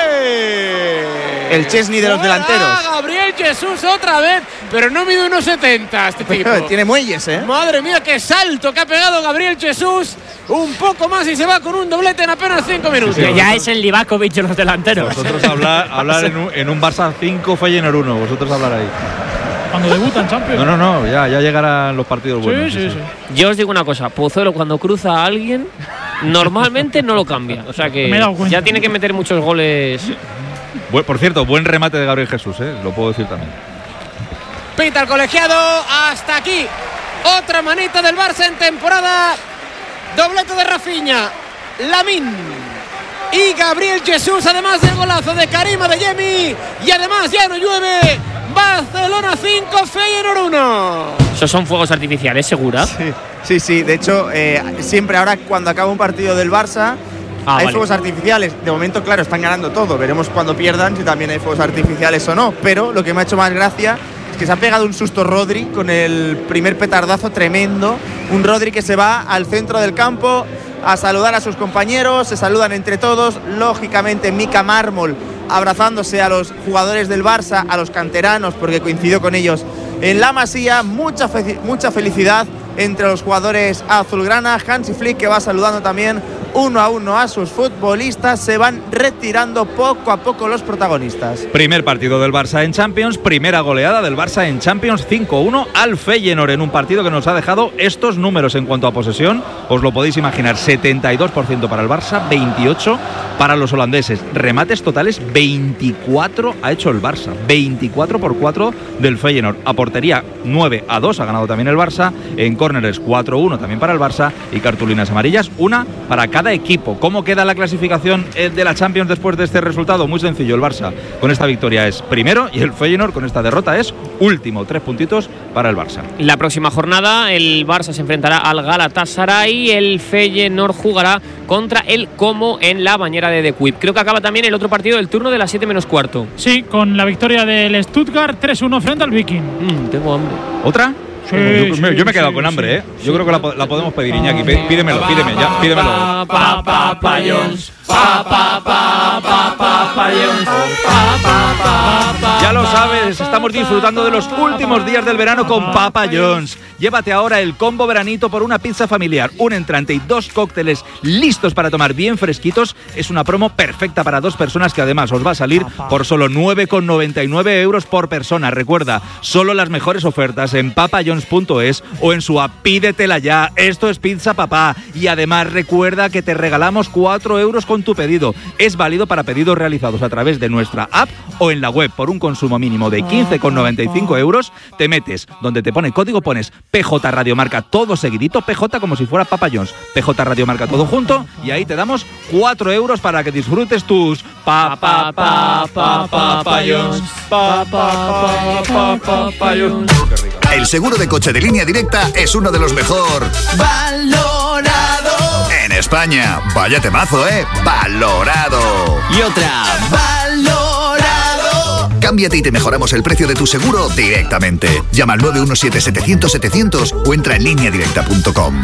El Chesney de los delanteros. Gabriel Jesús otra vez, pero no mide unos setenta este tipo. Tiene muelles, ¿eh? Madre mía, qué salto que ha pegado Gabriel Jesús. Un poco más y se va con un doblete en apenas cinco minutos. Sí, sí, ya es el Livakovic de los delanteros. Vosotros hablar, hablar en, un, en un Barça cinco, Feyenoord uno. Vosotros hablar ahí. Cuando debutan Champions. No, no, no, ya, ya llegarán los partidos buenos. Sí, sí, sí. sí. Yo os digo una cosa, Pozuelo cuando cruza a alguien, normalmente no lo cambia. O sea que ya tiene que meter muchos goles. Por cierto, buen remate de Gabriel Jesús, ¿eh? Lo puedo decir también. Pita el colegiado, hasta aquí. Otra manita del Barça en temporada. Doblete de Rafinha, Lamine y Gabriel Jesús, además del golazo de Karim Adeyemi. Y además ya no llueve. Barcelona cinco, Feyenoord uno. Esos son fuegos artificiales, ¿segura? Sí, sí, sí. De hecho, eh, siempre ahora cuando acaba un partido del Barça ah, hay vale. fuegos artificiales. De momento, claro, están ganando todo. Veremos cuando pierdan si también hay fuegos artificiales o no. Pero lo que me ha hecho más gracia Es que se ha pegado un susto Rodri con el primer petardazo tremendo. Un Rodri que se va al centro del campo a saludar a sus compañeros, se saludan entre todos. Lógicamente Mika Mármol abrazándose a los jugadores del Barça, a los canteranos, porque coincidió con ellos en la Masía. Mucha, fe- mucha felicidad entre los jugadores azulgrana. Hansi Flick, que va saludando también uno a uno a sus futbolistas. Se van retirando poco a poco los protagonistas. Primer partido del Barça en Champions, primera goleada del Barça en Champions, cinco uno al Feyenoord, en un partido que nos ha dejado estos números en cuanto a posesión. Os lo podéis imaginar, setenta y dos por ciento para el Barça, veintiocho para los holandeses. Remates totales, veinticuatro ha hecho el Barça, veinticuatro por cuatro del Feyenoord. A portería, nueve a dos ha ganado también el Barça. En córneres, cuatro uno también para el Barça. Y cartulinas amarillas, una para cada equipo. ¿Cómo queda la clasificación de la Champions después de este resultado? Muy sencillo, el Barça con esta victoria es primero y el Feyenoord con esta derrota es último. Tres puntitos para el Barça. La próxima jornada el Barça se enfrentará al Galatasaray, el Feyenoord jugará contra el Como en la bañera de De Kuip. Creo que acaba también el otro partido del turno de las siete menos cuarto. Sí, con la victoria del Stuttgart tres uno frente al Viking. Mm, tengo hambre. ¿Otra? Sí, yo, sí, me, yo me he quedado sí, con hambre, sí, ¿eh? Yo sí, creo que la, la podemos pedir, Iñaki. Pídemelo, pídeme, ya, pídemelo. Pa, pa, pa, pa, Jones. Pa, pa, pa, pa, pa, pa, Jones. Pa, pa, pa, pa, Ya lo sabes, estamos disfrutando de los últimos días del verano con Papa John's. Llévate ahora el combo veranito por una pizza familiar, un entrante y dos cócteles listos para tomar bien fresquitos. Es una promo perfecta para dos personas que además os va a salir por solo nueve con noventa y nueve euros por persona. Recuerda, solo las mejores ofertas en papajohns punto es o en su app. Pídetela ya. Esto es Pizza Papá. Y además recuerda que te regalamos cuatro euros con tu pedido. Es válido para pedidos realizados a través de nuestra app o en la web. Por un consumo mínimo de quince con noventa y cinco euros, te metes donde te pone código, pones P J Radio Marca todo seguidito, P J como si fuera Papa John's, P J Radio Marca todo junto, y ahí te damos cuatro euros para que disfrutes tus Papa Papa Papa John's, Papa Papa Papa John's. El seguro de coche de Línea Directa es uno de los mejor valorado en España. Vaya temazo, ¿eh? Valorado. Y otra, valorado. Cámbiate y te mejoramos el precio de tu seguro directamente. Llama al nueve uno siete, setecientos, setecientos o entra en línea directa punto com.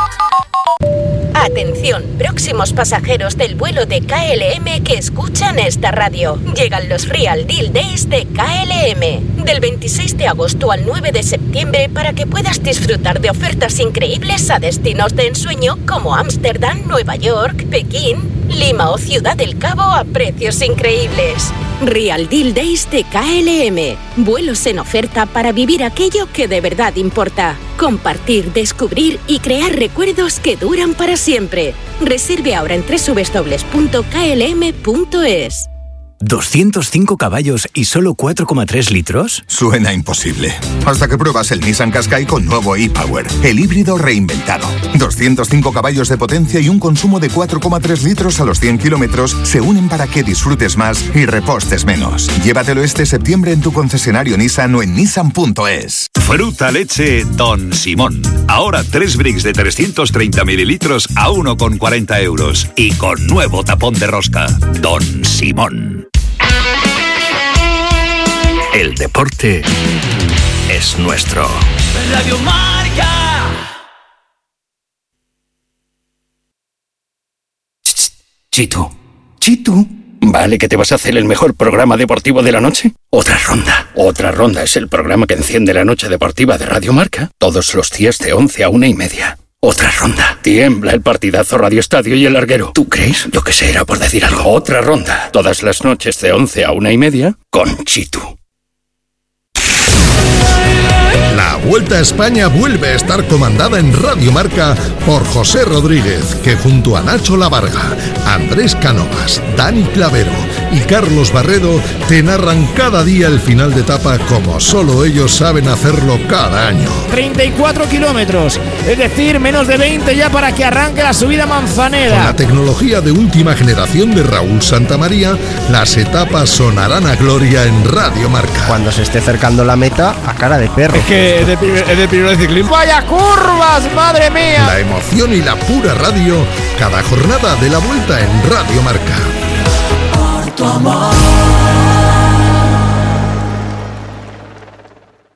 Atención, próximos pasajeros del vuelo de K L M que escuchan esta radio. Llegan los Real Deal Days de K L M. Del veintiséis de agosto al nueve de septiembre para que puedas disfrutar de ofertas increíbles a destinos de ensueño como Ámsterdam, Nueva York, Pekín, Lima o Ciudad del Cabo a precios increíbles. Real Deal Days de K L M. Vuelos en oferta para vivir aquello que de verdad importa. Compartir, descubrir y crear recuerdos que duran para siempre. Reserve ahora en doble u doble u doble u punto k l m punto es. ¿doscientos cinco caballos y solo cuatro coma tres litros? Suena imposible. Hasta que pruebas el Nissan Qashqai con nuevo e-Power, el híbrido reinventado. doscientos cinco caballos de potencia y un consumo de cuatro coma tres litros a los cien kilómetros se unen para que disfrutes más y repostes menos. Llévatelo este septiembre en tu concesionario Nissan o en nissan punto es. Fruta leche Don Simón. Ahora tres bricks de trescientos treinta mililitros a uno con cuarenta euros. Y con nuevo tapón de rosca. Don Simón. El deporte es nuestro. Radio Marca. Chitu, Chitu. ¿Vale que te vas a hacer el mejor programa deportivo de la noche? Otra ronda. Otra ronda es el programa que enciende la noche deportiva de Radio Marca todos los días de once a una y media. Otra ronda. Tiembla el partidazo Radio Estadio y el larguero. ¿Tú crees? Yo que sé, era por decir algo. Otra ronda. Todas las noches de once a una y media con Chitu. La Vuelta a España vuelve a estar comandada en Radio Marca por José Rodríguez, que junto a Nacho Lavarga, Andrés Cánovas, Dani Clavero y Carlos Barredo te narran cada día el final de etapa como solo ellos saben hacerlo cada año. treinta y cuatro kilómetros, es decir, menos de veinte ya para que arranque la subida Manzaneda. Con la tecnología de última generación de Raúl Santamaría, las etapas sonarán a gloria en Radio Marca. Cuando se esté acercando la meta, a cara de perro. Es que es de, es de primero de ciclismo. ¡Vaya curvas, madre mía! La emoción y la pura radio, cada jornada de la Vuelta en Radio Marca. Por tu amor.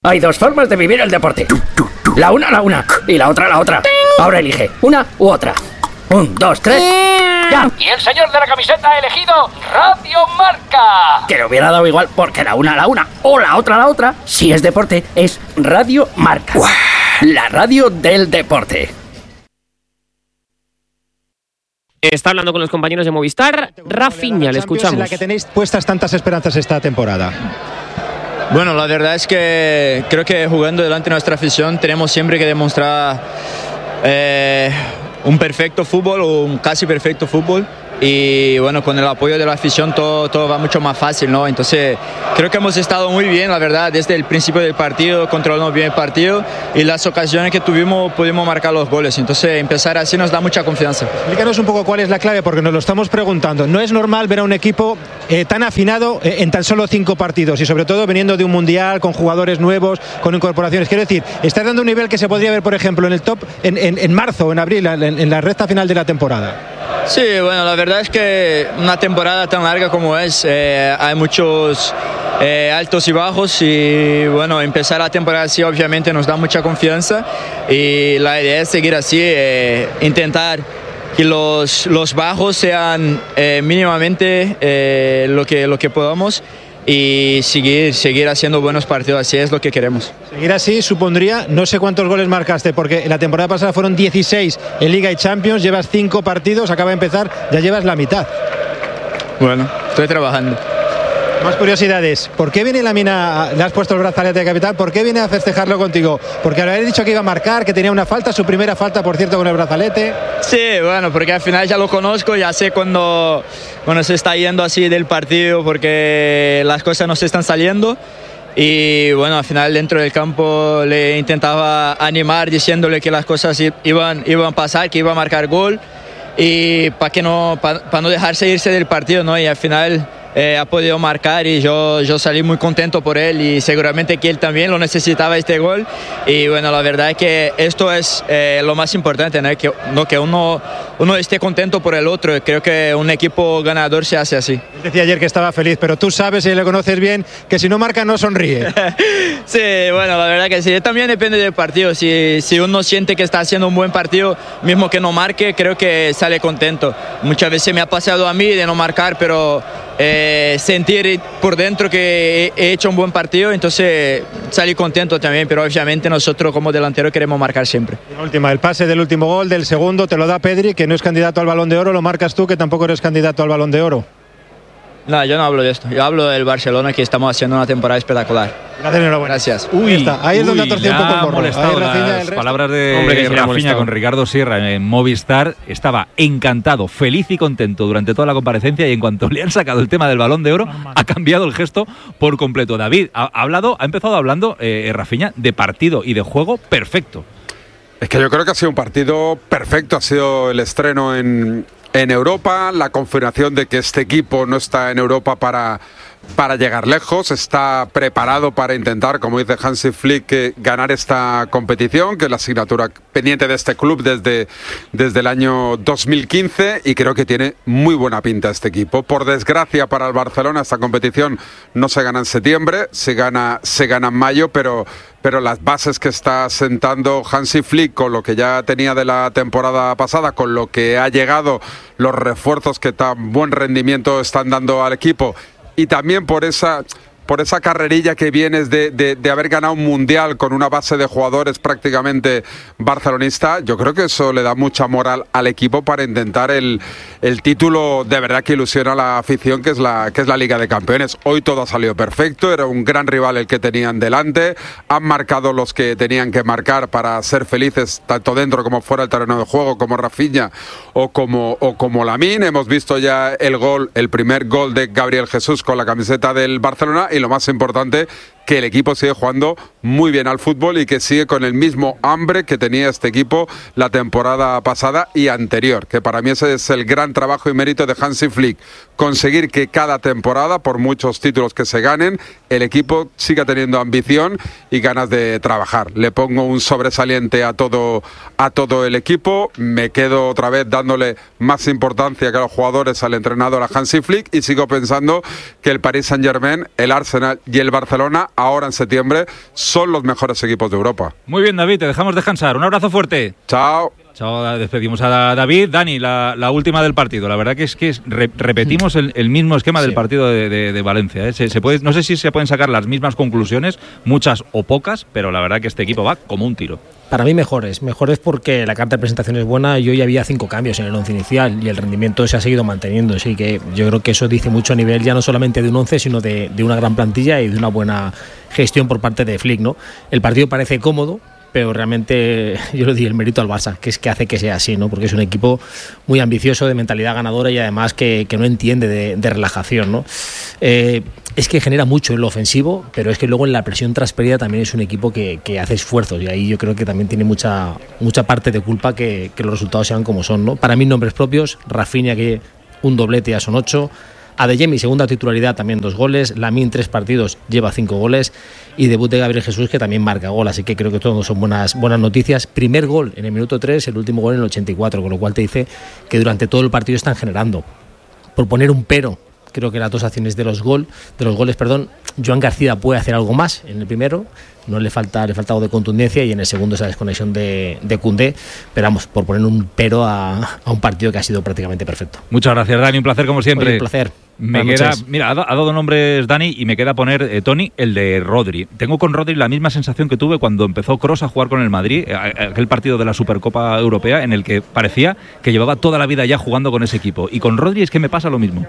Hay dos formas de vivir el deporte. La una, la una. Y la otra, la otra. Ahora elige una u otra. Un, dos, tres. ¡Ya! Y el señor de la camiseta ha elegido Radio Marca. Que le hubiera dado igual porque la una, la una. O la otra, la otra. Si es deporte, es Radio Marca. ¡Uah! La radio del deporte. Está hablando con los compañeros de Movistar. Rafinha, le escuchamos. En la que tenéis puestas tantas esperanzas esta temporada. Bueno, la verdad es que creo que jugando delante de nuestra afición tenemos siempre que demostrar eh, un perfecto fútbol o un casi perfecto fútbol. Y bueno, con el apoyo de la afición todo, todo va mucho más fácil, ¿no? Entonces creo que hemos estado muy bien, la verdad, desde el principio del partido, controlamos bien el partido y las ocasiones que tuvimos pudimos marcar los goles. Entonces empezar así nos da mucha confianza. Explícanos un poco cuál es la clave, porque nos lo estamos preguntando. No es normal ver a un equipo eh, tan afinado eh, en tan solo cinco partidos y sobre todo viniendo de un mundial, con jugadores nuevos, con incorporaciones. Quiero decir, está dando un nivel que se podría ver, por ejemplo, en el top en, en, en marzo o en abril, en, en la recta final de la temporada. Sí, bueno, la verdad es que una temporada tan larga como es, eh, hay muchos eh, altos y bajos y bueno, empezar la temporada así obviamente nos da mucha confianza y la idea es seguir así, eh, intentar que los, los bajos sean eh, mínimamente eh, lo que, lo que podamos y seguir, seguir haciendo buenos partidos, así es lo que queremos. Seguir así supondría, no sé cuántos goles marcaste, porque la temporada pasada fueron dieciséis en Liga y Champions, llevas cinco partidos, acaba de empezar, ya llevas la mitad. Bueno, estoy trabajando. Más curiosidades, ¿por qué viene Lamina, le has puesto el brazalete de capitán, por qué viene a festejarlo contigo? Porque habéis dicho que iba a marcar, que tenía una falta, su primera falta, por cierto, con el brazalete. Sí, bueno, porque al final ya lo conozco, ya sé cuando, cuando se está yendo así del partido, porque las cosas no se están saliendo. Y bueno, al final dentro del campo le intentaba animar diciéndole que las cosas iban, iban a pasar, que iba a marcar gol y para que no, para, para no dejarse irse del partido, ¿no? Y al final Eh, ha podido marcar y yo, yo salí muy contento por él y seguramente que él también lo necesitaba este gol y bueno, la verdad es que esto es eh, lo más importante, ¿no? Que, no, que uno, uno esté contento por el otro. Creo que un equipo ganador se hace así. Él decía ayer que estaba feliz, pero tú sabes y le conoces bien que si no marca no sonríe. Sí, bueno, la verdad que sí, también depende del partido. Si, si uno siente que está haciendo un buen partido, mismo que no marque, creo que sale contento. Muchas veces me ha pasado a mí de no marcar, pero Eh, sentir por dentro que he hecho un buen partido, entonces salí contento también, pero obviamente nosotros como delantero queremos marcar siempre. La última, el pase del último gol, del segundo, te lo da Pedri, que no es candidato al Balón de Oro, lo marcas tú, que tampoco eres candidato al Balón de Oro. No, yo no hablo de esto, yo hablo del Barcelona, que estamos haciendo una temporada espectacular. Gracias, enhorabuena. Gracias. Uy, ahí, está. ahí es donde ha torcido un poco el morro. Molestado ahí Rafinha, las el palabras de Hombre, Rafinha con Ricardo Sierra en Movistar. Estaba encantado, feliz y contento durante toda la comparecencia y en cuanto le han sacado el tema del Balón de Oro, Normal. ha cambiado el gesto por completo. David, ha, ha hablado, ha empezado hablando eh, Rafinha de partido y de juego perfecto. Es que yo creo que ha sido un partido perfecto, ha sido el estreno en, en Europa, la confirmación de que este equipo no está en Europa para, para llegar lejos, está preparado para intentar, como dice Hansi Flick, que ganar esta competición, que es la asignatura pendiente de este club desde, desde el año dos mil quince, y creo que tiene muy buena pinta este equipo. Por desgracia para el Barcelona, esta competición no se gana en septiembre, se gana, se gana en mayo, pero... pero las bases que está sentando Hansi Flick con lo que ya tenía de la temporada pasada, con lo que ha llegado, los refuerzos que tan buen rendimiento están dando al equipo, y también por esa... por esa carrerilla que vienes de, de, de haber ganado un mundial con una base de jugadores prácticamente barcelonista, yo creo que eso le da mucha moral al equipo para intentar el, el título de verdad que ilusiona a la afición, que es la, que es la Liga de Campeones. Hoy todo ha salido perfecto, era un gran rival el que tenían delante, han marcado los que tenían que marcar para ser felices, tanto dentro como fuera del terreno de juego, como Rafinha o como, o como Lamine. Hemos visto ya el gol, el primer gol de Gabriel Jesús con la camiseta del Barcelona, y lo más importante, que el equipo sigue jugando muy bien al fútbol y que sigue con el mismo hambre que tenía este equipo la temporada pasada y anterior, que para mí ese es el gran trabajo y mérito de Hansi Flick, conseguir que cada temporada, por muchos títulos que se ganen, el equipo siga teniendo ambición y ganas de trabajar. Le pongo un sobresaliente a todo, a todo el equipo, me quedo otra vez dándole más importancia que a los jugadores, al entrenador, a Hansi Flick, y sigo pensando que el Paris Saint-Germain, el Arsenal y el Barcelona ahora en septiembre, son los mejores equipos de Europa. Muy bien, David, te dejamos descansar. Un abrazo fuerte. Chao. Chao, despedimos a David. Dani, la, la última del partido. La verdad que es que es, re, repetimos el, el mismo esquema sí. del partido de, de, de Valencia. ¿eh? Se, se puede, no sé si se pueden sacar las mismas conclusiones, muchas o pocas, pero la verdad que este equipo va como un tiro. Para mí mejores, mejores porque la carta de presentación es buena y hoy había cinco cambios en el once inicial y el rendimiento se ha seguido manteniendo, así que yo creo que eso dice mucho a nivel ya no solamente de un once, sino de, de una gran plantilla y de una buena gestión por parte de Flick, ¿no? El partido parece cómodo, pero realmente yo le di el mérito al Barça, que es que hace que sea así, ¿no? Porque es un equipo muy ambicioso, de mentalidad ganadora y además que, que no entiende de, de relajación, ¿no? Eh, es que genera mucho en lo ofensivo, pero es que luego en la presión transferida también es un equipo que, que hace esfuerzos y ahí yo creo que también tiene mucha, mucha parte de culpa que, que los resultados sean como son, ¿no? Para mí nombres propios, Rafinha, que un doblete ya son ocho, Adeyemi, segunda titularidad, también dos goles. Lamine, tres partidos, lleva cinco goles. Y debut de Gabriel Jesús, que también marca gol. Así que creo que todos son buenas, buenas noticias. Primer gol en el minuto tres, el último gol en el ochenta y cuatro, con lo cual te dice que durante todo el partido están generando. Por poner un pero, creo que las dos acciones de los gol, de los goles, perdón, Joan García puede hacer algo más en el primero. No le falta, le falta algo de contundencia y en el segundo esa desconexión de, de Koundé, pero vamos, por poner un pero a, a un partido que ha sido prácticamente perfecto. Muchas gracias, Dani, un placer como siempre. Oye, un placer. Me Buenas queda, noches. mira, ha, ha dado nombres Dani y me queda poner, eh, Tony, el de Rodri. Tengo con Rodri la misma sensación que tuve cuando empezó Kroos a jugar con el Madrid, eh, aquel partido de la Supercopa Europea en el que parecía que llevaba toda la vida ya jugando con ese equipo. Y con Rodri es que me pasa lo mismo.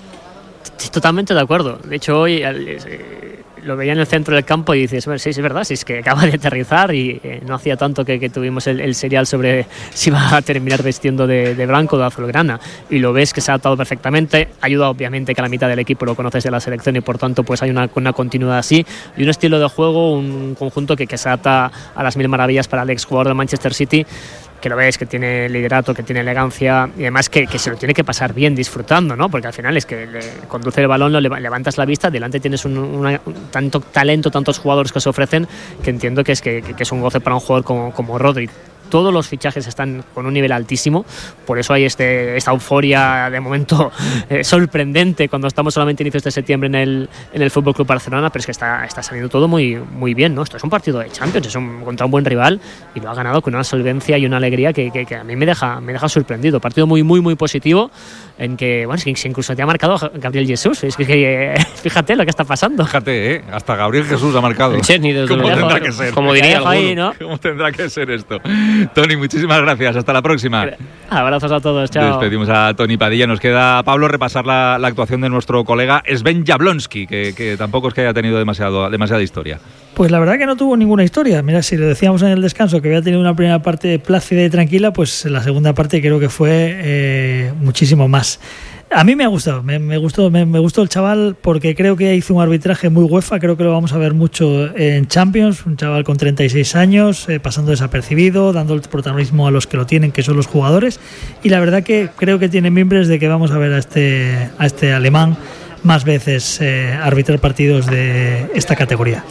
Estoy totalmente de acuerdo. De hecho, hoy eh, lo veía en el centro del campo y dices, bueno, sí, es verdad, sí, es que acaba de aterrizar y eh, no hacía tanto que, que tuvimos el, el serial sobre si va a terminar vestiendo de, de blanco o de azulgrana. Y lo ves que se ha adaptado perfectamente. Ayuda, obviamente, que a la mitad del equipo lo conoces de la selección y por tanto pues hay una, una continuidad así. Y un estilo de juego, un conjunto que, que se adapta a las mil maravillas para el exjugador del Manchester City, que lo ves, que tiene liderato, que tiene elegancia y además que, que se lo tiene que pasar bien disfrutando, ¿no? Porque al final es que le conduce el balón, lo levantas la vista, delante tienes un, una, un, tanto talento, tantos jugadores que se ofrecen, que entiendo que es, que, que es un goce para un jugador como, como Rodri. Todos los fichajes están con un nivel altísimo, por eso hay este, esta euforia de momento eh, sorprendente cuando estamos solamente a inicios de septiembre en el, en el F C Barcelona, pero es que está, está saliendo todo muy, muy bien, ¿no? Esto es un partido de Champions, es un, contra un buen rival y lo ha ganado con una solvencia y una alegría que, que, que a mí me deja, me deja sorprendido. Partido muy, muy, muy positivo en que, bueno, es que incluso te ha marcado Gabriel Jesús, es que, que fíjate lo que está pasando. Fíjate, ¿eh? Hasta Gabriel Jesús ha marcado. Chesney, desde ¿Cómo luego. tendrá que ser? Como diría alguno. Ahí, ¿no? ¿Cómo tendrá que ser esto? Tony, muchísimas gracias. Hasta la próxima. Abrazos a todos. Chao. Despedimos a Tony Padilla. Nos queda, Pablo, repasar la, la actuación de nuestro colega Sven Jablonski, que, que tampoco es que haya tenido demasiado, demasiada historia. Pues la verdad que no tuvo ninguna historia. Mira, si lo decíamos en el descanso que había tenido una primera parte plácida y tranquila, pues la segunda parte creo que fue eh, muchísimo más. A mí me ha gustado, me, me gustó, me, me gustó el chaval porque creo que hizo un arbitraje muy UEFA, creo que lo vamos a ver mucho en Champions, un chaval con treinta y seis años, eh, pasando desapercibido, dando el protagonismo a los que lo tienen, que son los jugadores, y la verdad que creo que tiene mimbres de que vamos a ver a este, a este alemán más veces eh, arbitrar partidos de esta categoría.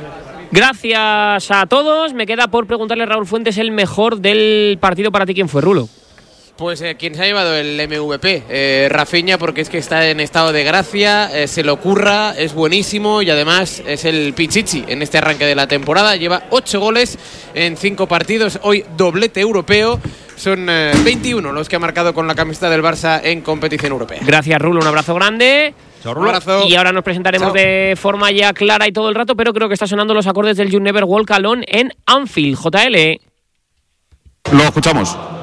Gracias a todos. Me queda por preguntarle a Raúl Fuentes el mejor del partido para ti. ¿Quién fue, Rulo? Pues eh, quien se ha llevado el M V P, eh, Rafinha, porque es que está en estado de gracia, eh, se lo curra, es buenísimo y además es el pichichi en este arranque de la temporada. Lleva ocho goles en cinco partidos, hoy doblete europeo. Son eh, veintiuno los que ha marcado con la camiseta del Barça en competición europea. Gracias, Rulo, un abrazo grande. Chao, Rulo. Un abrazo. Y ahora nos presentaremos Chao. de forma ya clara y todo el rato, pero creo que está sonando los acordes del You Never Walk Alone en Anfield, J L. Lo escuchamos.